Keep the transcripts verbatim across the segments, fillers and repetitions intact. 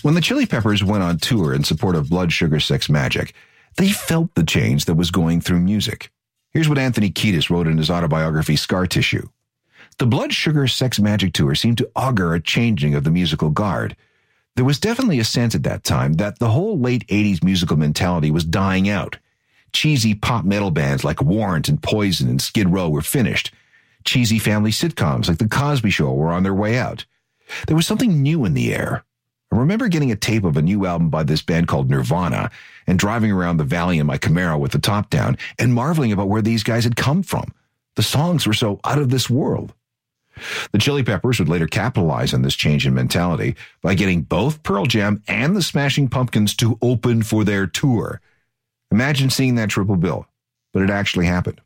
When the Chili Peppers went on tour in support of Blood, Sugar, Sex, Magik, they felt the change that was going through music. Here's what Anthony Kiedis wrote in his autobiography, Scar Tissue. The Blood, Sugar, Sex, Magik tour seemed to augur a changing of the musical guard. There was definitely a sense at that time that the whole late eighties musical mentality was dying out. Cheesy pop metal bands like Warrant and Poison and Skid Row were finished. Cheesy family sitcoms like The Cosby Show were on their way out. There was something new in the air. I remember getting a tape of a new album by this band called Nirvana and driving around the valley in my Camaro with the top down and marveling about where these guys had come from. The songs were so out of this world. The Chili Peppers would later capitalize on this change in mentality by getting both Pearl Jam and the Smashing Pumpkins to open for their tour. Imagine seeing that triple bill, but it actually happened.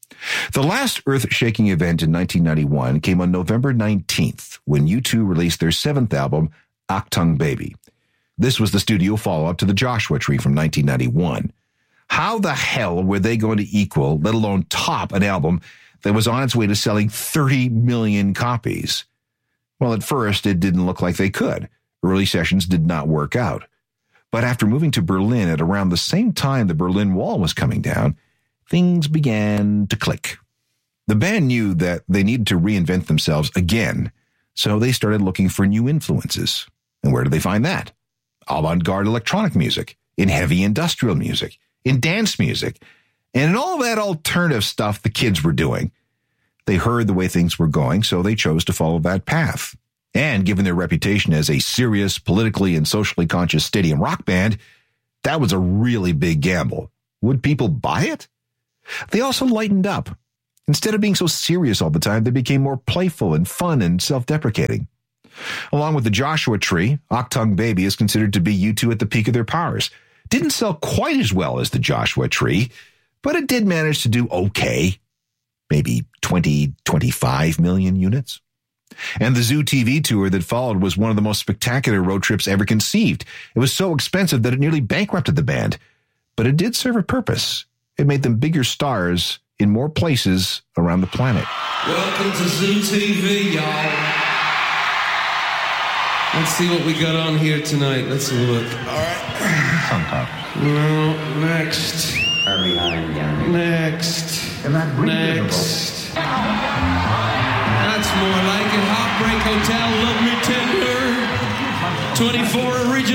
The last earth-shaking event in nineteen ninety-one came on November nineteenth when U two released their seventh album, Achtung Baby. This was the studio follow-up to the Joshua Tree from nineteen ninety-one. How the hell were they going to equal, let alone top, an album that was on its way to selling thirty million copies? Well, at first, it didn't look like they could. Early sessions did not work out. But after moving to Berlin at around the same time the Berlin Wall was coming down, things began to click. The band knew that they needed to reinvent themselves again, so they started looking for new influences. And where did they find that? Avant-garde electronic music, in heavy industrial music, in dance music, and in all that alternative stuff the kids were doing. They heard the way things were going, so they chose to follow that path. And given their reputation as a serious, politically and socially conscious stadium rock band, that was a really big gamble. Would people buy it? They also lightened up. Instead of being so serious all the time, they became more playful and fun and self-deprecating. Along with the Joshua Tree, Achtung Baby is considered to be U two at the peak of their powers. Didn't sell quite as well as the Joshua Tree, but it did manage to do okay. Maybe twenty, twenty-five million units. And the Zoo T V tour that followed was one of the most spectacular road trips ever conceived. It was so expensive that it nearly bankrupted the band. But it did serve a purpose. It made them bigger stars in more places around the planet. Welcome to Zoo T V, y'all. Let's see what we got on here tonight. Let's have a look. All right. Sometime. No, next. Early on, young. Next. And that Next. That's more like it. Heartbreak Hotel, Love Me Tender. twenty-four original.